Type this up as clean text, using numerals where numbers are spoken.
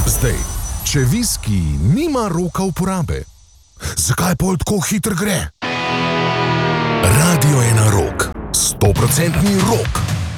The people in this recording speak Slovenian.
Zdaj, če viski nima roka uporabe, zakaj pol tako hitro gre? Radio je na rok, 100% rok.